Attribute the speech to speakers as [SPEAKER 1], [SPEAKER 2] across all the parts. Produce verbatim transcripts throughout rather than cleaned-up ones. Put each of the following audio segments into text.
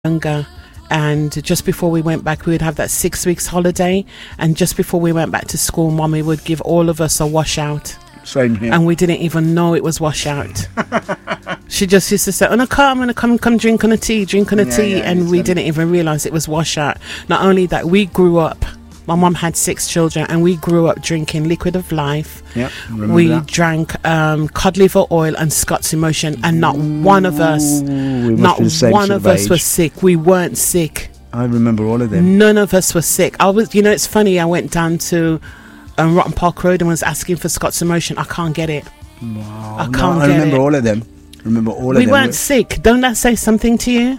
[SPEAKER 1] younger, and just before we went back, we would have that six weeks holiday, and just before we went back to school, Mommy would give all of us a washout.
[SPEAKER 2] Same here.
[SPEAKER 1] And we didn't even know it was washout. She just used to say, oh no, come, I'm gonna come come drink on a tea, drink on a
[SPEAKER 2] Yeah,
[SPEAKER 1] tea,
[SPEAKER 2] yeah,
[SPEAKER 1] and we
[SPEAKER 2] exactly.
[SPEAKER 1] didn't even realise it was washout. Not only that, we grew up, my mum had six children, and we grew up drinking Liquid of Life.
[SPEAKER 2] Yeah, remember
[SPEAKER 1] We
[SPEAKER 2] that?
[SPEAKER 1] drank um, cod liver oil and Scott's Emotion, and not one of us,
[SPEAKER 2] Ooh, we must
[SPEAKER 1] not
[SPEAKER 2] be the same
[SPEAKER 1] one
[SPEAKER 2] sort
[SPEAKER 1] of us
[SPEAKER 2] age.
[SPEAKER 1] was sick. We weren't sick.
[SPEAKER 2] I remember all of them.
[SPEAKER 1] None of us were sick. I was, you know, it's funny. I went down to um, Rotten Park Road and was asking for Scott's Emotion. I can't get it.
[SPEAKER 2] Wow.
[SPEAKER 1] I
[SPEAKER 2] No,
[SPEAKER 1] can't
[SPEAKER 2] I
[SPEAKER 1] get
[SPEAKER 2] remember
[SPEAKER 1] it.
[SPEAKER 2] all of them. Remember all of
[SPEAKER 1] We
[SPEAKER 2] them.
[SPEAKER 1] weren't sick. Don't that say something to you?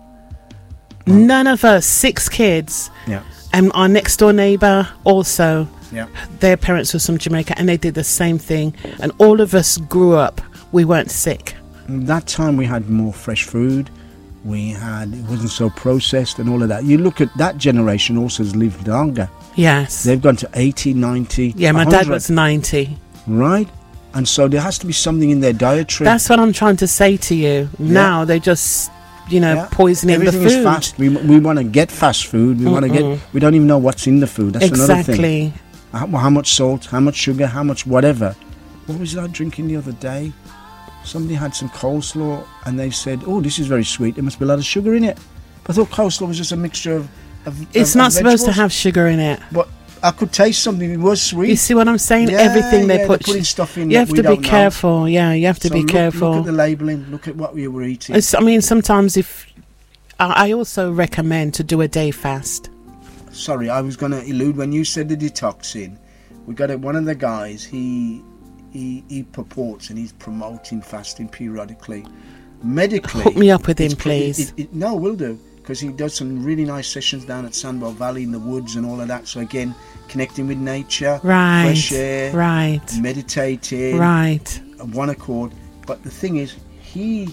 [SPEAKER 1] None of us, six kids,
[SPEAKER 2] Yeah.
[SPEAKER 1] and our next door neighbour also.
[SPEAKER 2] Yeah.
[SPEAKER 1] Their parents were from Jamaica, and they did the same thing. And all of us grew up. We weren't sick.
[SPEAKER 2] That time we had more fresh food. We had, it wasn't so processed and all of that. You look at that generation also has lived longer.
[SPEAKER 1] Yes.
[SPEAKER 2] They've gone to eighty, ninety,
[SPEAKER 1] Yeah, my
[SPEAKER 2] one
[SPEAKER 1] dad
[SPEAKER 2] hundred,
[SPEAKER 1] was ninety.
[SPEAKER 2] right? And so there has to be something in their dietary.
[SPEAKER 1] That's what I'm trying to say to you. Now they just, you know,
[SPEAKER 2] Yeah.
[SPEAKER 1] poisoning
[SPEAKER 2] Everything
[SPEAKER 1] the food.
[SPEAKER 2] is fast. We, we want to get fast food. We want to get. We don't even know what's in the food. That's another thing.
[SPEAKER 1] Exactly.
[SPEAKER 2] How, how much salt? How much sugar? How much whatever? What was I drinking the other day? Somebody had some coleslaw and they said, "Oh, this is very sweet. There must be a lot of sugar in it." But I thought coleslaw was just a mixture of. of
[SPEAKER 1] It's
[SPEAKER 2] of,
[SPEAKER 1] not
[SPEAKER 2] of
[SPEAKER 1] supposed to
[SPEAKER 2] vegetables.
[SPEAKER 1] have sugar in it.
[SPEAKER 2] But I could taste something. It was sweet.
[SPEAKER 1] You see what I'm saying?
[SPEAKER 2] Yeah,
[SPEAKER 1] Everything they
[SPEAKER 2] yeah,
[SPEAKER 1] put.
[SPEAKER 2] they're putting stuff in
[SPEAKER 1] You
[SPEAKER 2] that
[SPEAKER 1] have
[SPEAKER 2] we
[SPEAKER 1] to be
[SPEAKER 2] don't know.
[SPEAKER 1] careful. Yeah, you have to
[SPEAKER 2] So
[SPEAKER 1] be
[SPEAKER 2] look,
[SPEAKER 1] careful.
[SPEAKER 2] Look at the labelling. Look at what we were eating.
[SPEAKER 1] It's, I mean, sometimes if I I also recommend to do a day fast.
[SPEAKER 2] Sorry, I was going to elude when you said the detoxing. We got it. One of the guys. He he he purports and he's promoting fasting periodically. Medically,
[SPEAKER 1] Hook me up with him,
[SPEAKER 2] it's pre-
[SPEAKER 1] please.
[SPEAKER 2] It, it, no, will do, because he does some really nice sessions down at Sandwell Valley in the woods and all of that. So again, connecting with nature,
[SPEAKER 1] Right.
[SPEAKER 2] fresh air,
[SPEAKER 1] Right.
[SPEAKER 2] meditating,
[SPEAKER 1] Right.
[SPEAKER 2] one accord. But the thing is, he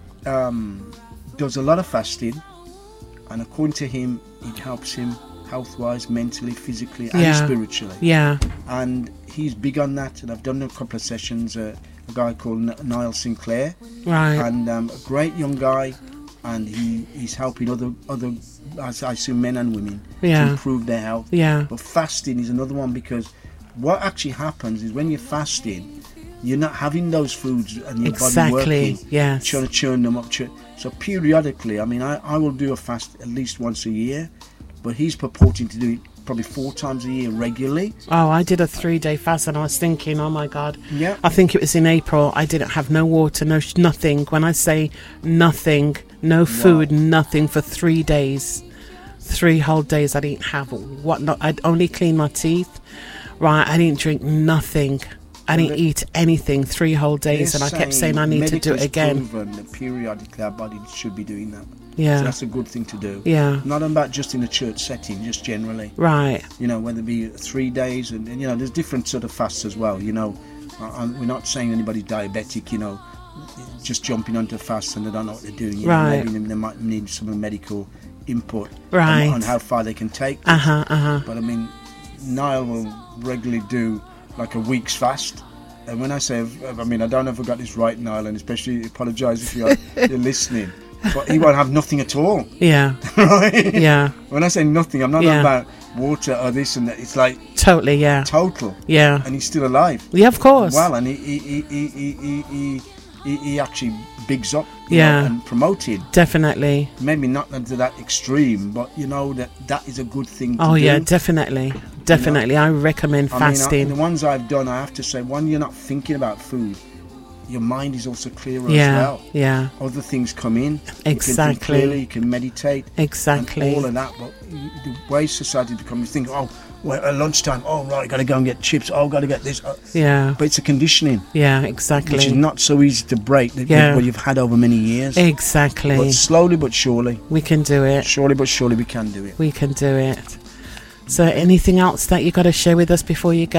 [SPEAKER 2] um, does a lot of fasting, and according to him, it helps him health-wise, mentally, physically, and
[SPEAKER 1] Yeah.
[SPEAKER 2] spiritually.
[SPEAKER 1] Yeah.
[SPEAKER 2] And he's big on that. And I've done a couple of sessions. Uh, a guy called N- Niall Sinclair,
[SPEAKER 1] Right.
[SPEAKER 2] and um, a great young guy, and he, he's helping other other, as I assume, men and women to
[SPEAKER 1] Yeah.
[SPEAKER 2] improve their health.
[SPEAKER 1] Yeah.
[SPEAKER 2] But fasting is another one, because what actually happens is when you're fasting, you're not having those foods and your body
[SPEAKER 1] Exactly.
[SPEAKER 2] working,
[SPEAKER 1] Yes.
[SPEAKER 2] trying to churn them up. Churn. So periodically, I mean, I, I will do a fast at least once a year, but he's purporting to do it probably four times a year regularly.
[SPEAKER 1] Oh, I did a three-day fast, and I was thinking, oh my God.
[SPEAKER 2] Yeah.
[SPEAKER 1] I think it was in April. I didn't have no water, no sh- nothing. When I say nothing, no food, nothing for three days, three whole days. I didn't have what? Not. I'd only clean my teeth. Right. I didn't drink nothing. I didn't eat anything three whole days, and I kept saying I need to do it
[SPEAKER 2] medically
[SPEAKER 1] again.
[SPEAKER 2] proven that periodically our body should be doing that.
[SPEAKER 1] Yeah.
[SPEAKER 2] So that's a good thing to do.
[SPEAKER 1] Yeah.
[SPEAKER 2] Not about just in a church setting, just generally.
[SPEAKER 1] Right.
[SPEAKER 2] You know, whether it be three days, and, and you know, there's different sort of fasts as well. You know, I, I'm, we're not saying anybody's diabetic. You know, just jumping onto fasts and they don't know what they're doing. You
[SPEAKER 1] Right.
[SPEAKER 2] know, maybe they might need some medical input
[SPEAKER 1] Right.
[SPEAKER 2] on, on how far they can take.
[SPEAKER 1] Uh huh. Uh huh.
[SPEAKER 2] But I mean, Niall will regularly do like a week's fast. And when I say, I mean, I don't know if I got this right, Niall, and especially apologise if you're, you're listening. But he won't have nothing at all,
[SPEAKER 1] Yeah.
[SPEAKER 2] right?
[SPEAKER 1] Yeah.
[SPEAKER 2] When I say nothing, I'm not
[SPEAKER 1] Yeah.
[SPEAKER 2] about water or this and that. It's like
[SPEAKER 1] Totally. Yeah.
[SPEAKER 2] total,
[SPEAKER 1] Yeah.
[SPEAKER 2] and he's still alive.
[SPEAKER 1] Yeah. Of course.
[SPEAKER 2] Well, and he he he he he, he, he, he, he actually bigs up, you
[SPEAKER 1] Yeah.
[SPEAKER 2] know, and promoted.
[SPEAKER 1] Definitely.
[SPEAKER 2] Maybe not to that extreme, but you know that that is a good thing to
[SPEAKER 1] Oh
[SPEAKER 2] do.
[SPEAKER 1] yeah. Definitely. Definitely. I recommend
[SPEAKER 2] I mean, I,
[SPEAKER 1] fasting.
[SPEAKER 2] the ones I've done, I have to say, one, you're not thinking about food. Your mind is also clearer
[SPEAKER 1] Yeah.
[SPEAKER 2] as well.
[SPEAKER 1] Yeah.
[SPEAKER 2] Other things come in. You can think
[SPEAKER 1] Exactly.
[SPEAKER 2] clearly, you can meditate.
[SPEAKER 1] Exactly.
[SPEAKER 2] And all of that. But you- the way society becomes, you think, oh, well, at lunchtime, oh, right, got to go and get chips. Oh, got to get this. Uh,
[SPEAKER 1] Yeah.
[SPEAKER 2] But it's a conditioning,
[SPEAKER 1] Yeah. Exactly.
[SPEAKER 2] which is not so easy to break, that
[SPEAKER 1] Yeah.
[SPEAKER 2] what you've had over many years.
[SPEAKER 1] Exactly.
[SPEAKER 2] But slowly but surely,
[SPEAKER 1] We can do it.
[SPEAKER 2] surely but surely we can do it.
[SPEAKER 1] We can do it. So, anything else that you got to share with us before you go?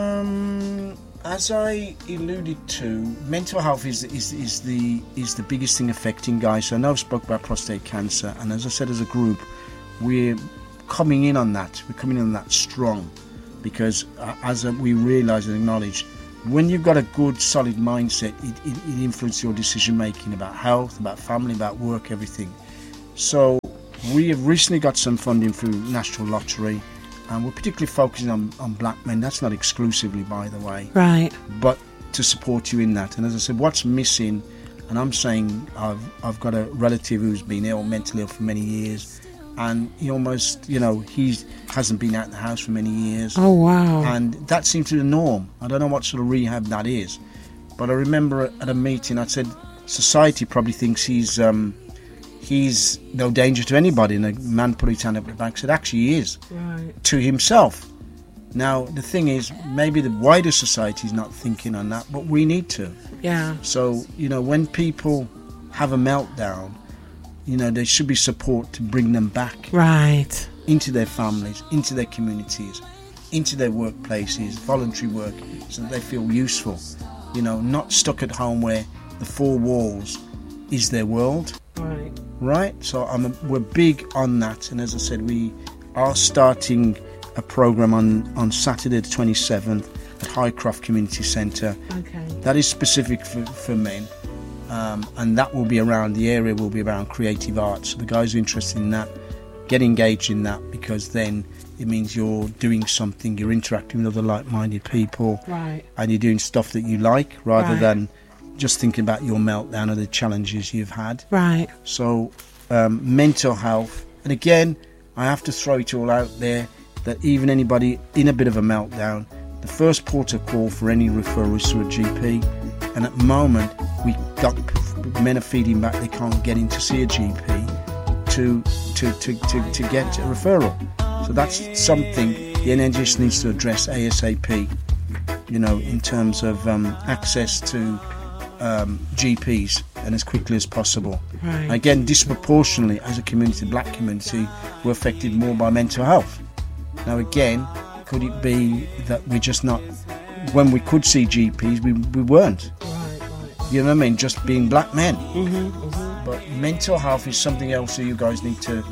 [SPEAKER 2] Um, as I alluded to, mental health is, is is the is the biggest thing affecting guys. So I know I've spoke about prostate cancer, and as I said, as a group, we're coming in on that. We're coming in on that strong, because uh, as uh, we realise and acknowledge, when you've got a good, solid mindset, it, it, it influences your decision making about health, about family, about work, everything. So we have recently got some funding through National Lottery, and we're particularly focusing on, on black men. That's not exclusively, by the way.
[SPEAKER 1] Right.
[SPEAKER 2] But to support you in that. And as I said, what's missing, and I'm saying I've I've got a relative who's been ill, mentally ill for many years, and he almost, you know, he hasn't been out of the house for many years.
[SPEAKER 1] Oh, wow.
[SPEAKER 2] And that seems to be the norm. I don't know what sort of rehab that is. But I remember at a meeting, I said, society probably thinks he's um, he's no danger to anybody. And the man put his hand up the back and said, actually he is.
[SPEAKER 1] Right.
[SPEAKER 2] To himself. Now, the thing is, maybe the wider society is not thinking on that, but we need to.
[SPEAKER 1] Yeah.
[SPEAKER 2] So, you know, when people have a meltdown, you know, there should be support to bring them back.
[SPEAKER 1] Right.
[SPEAKER 2] Into their families, into their communities, into their workplaces, voluntary work, so that they feel useful. You know, not stuck at home where the four walls is their world.
[SPEAKER 1] Right.
[SPEAKER 2] Right? So I'm a, we're big on that. And as I said, we are starting a program on, on Saturday the twenty-seventh at Highcroft Community Centre.
[SPEAKER 1] Okay.
[SPEAKER 2] That is specific for, for men. Um, and that will be around, the area will be around creative arts. So the guys who are interested in that, get engaged in that, because then it means you're doing something, you're interacting with other like-minded people.
[SPEAKER 1] Right.
[SPEAKER 2] And you're doing stuff that you like, rather
[SPEAKER 1] Right.
[SPEAKER 2] than just thinking about your meltdown or the challenges you've had.
[SPEAKER 1] Right.
[SPEAKER 2] So um, mental health, and again, I have to throw it all out there, that even anybody in a bit of a meltdown, the first port of call for any referral is to a G P. And at the moment, we got men are feeding back, they can't get in to see a G P to to, to, to, to get a referral. So that's something the N H S needs to address ASAP, you know, in terms of um, access to um, G Ps, and as quickly as possible.
[SPEAKER 1] Right.
[SPEAKER 2] Again, disproportionately, as a community, the black community, we're affected more by mental health. Now again, could it be that we're just not, when we could see G Ps, we, we weren't.
[SPEAKER 1] Right, right.
[SPEAKER 2] You know what I mean? Just being black men.
[SPEAKER 1] Mm-hmm, mm-hmm.
[SPEAKER 2] But mental health is something else that you guys need to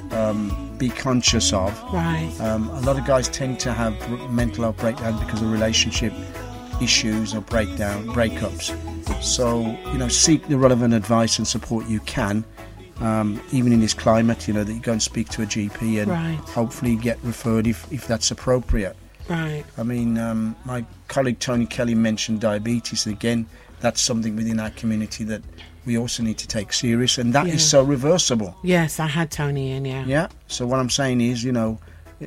[SPEAKER 2] um, be conscious of.
[SPEAKER 1] Right.
[SPEAKER 2] Um, a lot of guys tend to have mental health breakdowns because of relationship issues or breakdown, breakups. So, you know, seek the relevant advice and support you can. Um, even in this climate, you know, that you go and speak to a G P and
[SPEAKER 1] Right.
[SPEAKER 2] hopefully get referred if, if that's appropriate.
[SPEAKER 1] Right.
[SPEAKER 2] I mean, um, my colleague Tony Kelly mentioned diabetes. Again, that's something within our community that we also need to take serious, and that
[SPEAKER 1] Yeah.
[SPEAKER 2] is so reversible.
[SPEAKER 1] Yes, I had Tony in, yeah.
[SPEAKER 2] Yeah. So what I'm saying is, you know,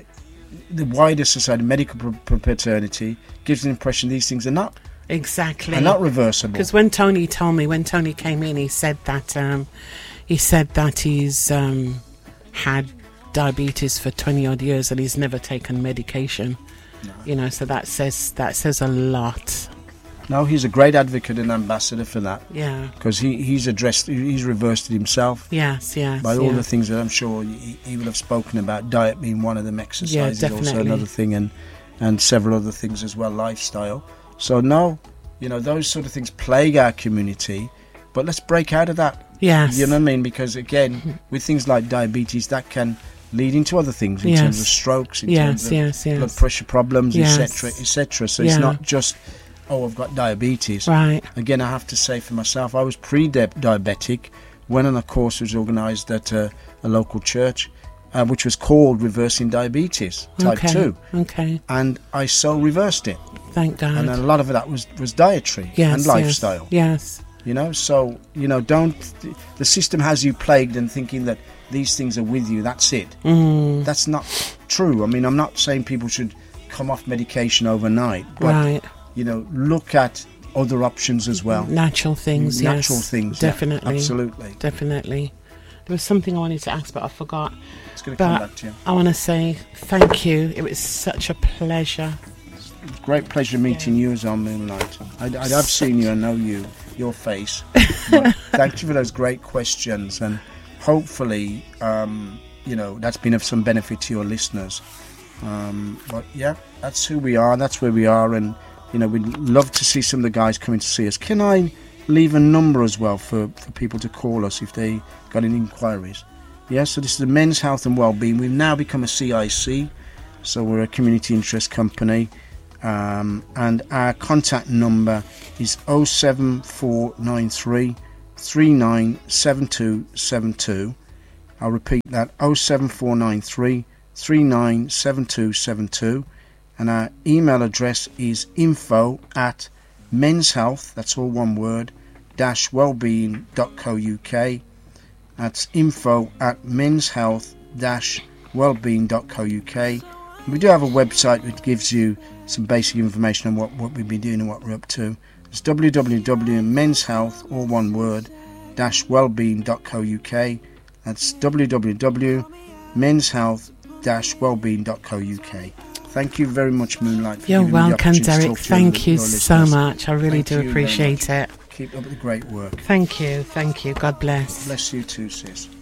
[SPEAKER 2] the wider society, medical fraternity, gives the impression these things are not
[SPEAKER 1] Exactly.
[SPEAKER 2] are not reversible.
[SPEAKER 1] Because when Tony told me, when Tony came in, he said that um, he said that he's um, had diabetes for twenty odd years and he's never taken medication.
[SPEAKER 2] No.
[SPEAKER 1] You know, so that says that says a lot.
[SPEAKER 2] No, he's a great advocate and ambassador for that,
[SPEAKER 1] Yeah.
[SPEAKER 2] because he, he's addressed, he's reversed it himself
[SPEAKER 1] Yes. Yes.
[SPEAKER 2] by all
[SPEAKER 1] yeah.
[SPEAKER 2] the things that I'm sure he, he will have spoken about. Diet being one of them, exercise is also
[SPEAKER 1] definitely.
[SPEAKER 2] another thing, and and several other things as well, lifestyle. So no, you know, those sort of things plague our community, but let's break out of that.
[SPEAKER 1] Yes.
[SPEAKER 2] You know what I mean? Because again, with things like diabetes, that can lead into other things in
[SPEAKER 1] Yes.
[SPEAKER 2] terms of strokes, in
[SPEAKER 1] Yes.
[SPEAKER 2] terms of
[SPEAKER 1] Yes. Yes.
[SPEAKER 2] blood pressure problems,
[SPEAKER 1] Yes.
[SPEAKER 2] et cetera, et cetera. So
[SPEAKER 1] Yeah.
[SPEAKER 2] it's not just, oh, I've got diabetes.
[SPEAKER 1] Right.
[SPEAKER 2] Again, I have to say for myself, I was pre-diabetic, went on a course that was organised at a, a local church, uh, which was called Reversing Diabetes Type
[SPEAKER 1] okay.
[SPEAKER 2] two.
[SPEAKER 1] Okay.
[SPEAKER 2] And I so reversed it.
[SPEAKER 1] Thank God.
[SPEAKER 2] And a lot of that was, was dietary
[SPEAKER 1] yes.
[SPEAKER 2] and lifestyle.
[SPEAKER 1] Yes. yes.
[SPEAKER 2] You know, so, you know, don't, the system has you plagued and thinking that these things are with you, that's it.
[SPEAKER 1] Mm.
[SPEAKER 2] That's not true. I mean, I'm not saying people should come off medication overnight, but,
[SPEAKER 1] Right.
[SPEAKER 2] you know, look at other options as well.
[SPEAKER 1] Natural things.
[SPEAKER 2] Natural
[SPEAKER 1] yes.
[SPEAKER 2] things. yeah,
[SPEAKER 1] Definitely.
[SPEAKER 2] absolutely.
[SPEAKER 1] Definitely. There was something I wanted to ask, but I forgot.
[SPEAKER 2] It's going to come
[SPEAKER 1] But
[SPEAKER 2] back to you.
[SPEAKER 1] I want to say thank you. It was such a pleasure.
[SPEAKER 2] It's a great pleasure meeting you as on Moonlight. I, I, I've seen you, I know you, your face. But thank you for those great questions, and hopefully, um, you know, that's been of some benefit to your listeners. Um, but yeah, that's who we are, that's where we are, and you know, we'd love to see some of the guys coming to see us. Can I leave a number as well for, for people to call us if they got any inquiries? Yeah, so this is the Men's Health and Wellbeing. We've now become a C I C, so we're a community interest company. Um, and our contact number is oh seven four nine three, three nine seven two seven two. I'll repeat that, oh seven four nine three, three nine seven two seven two, and our email address is info at men's health, that's all one word, dash wellbeing dot co dot uk. That's info at men's health dash wellbeing dot co dot uk. We do have a website which gives you some basic information on what, what we've been doing and what we're up to. It's w w w dot men's health, all one word, dash wellbeing dot co dot uk. That's w w w dot men's health dash wellbeing dot co dot uk. Thank you very much, Moonlight. For
[SPEAKER 1] You're
[SPEAKER 2] giving me the
[SPEAKER 1] welcome,
[SPEAKER 2] opportunity to
[SPEAKER 1] Derek.
[SPEAKER 2] talk to
[SPEAKER 1] Thank
[SPEAKER 2] your,
[SPEAKER 1] you
[SPEAKER 2] your
[SPEAKER 1] so
[SPEAKER 2] listeners.
[SPEAKER 1] much. I really
[SPEAKER 2] Thank
[SPEAKER 1] do
[SPEAKER 2] you very
[SPEAKER 1] appreciate
[SPEAKER 2] much.
[SPEAKER 1] it.
[SPEAKER 2] Keep up the great work.
[SPEAKER 1] Thank you. Thank you. God bless.
[SPEAKER 2] Bless you too, sis.